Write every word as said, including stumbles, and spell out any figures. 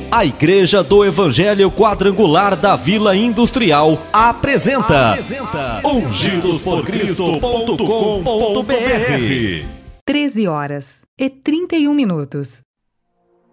A Igreja do Evangelho Quadrangular da Vila Industrial apresenta, apresenta ungidos por cristo ponto com ponto br. treze horas e trinta e um minutos.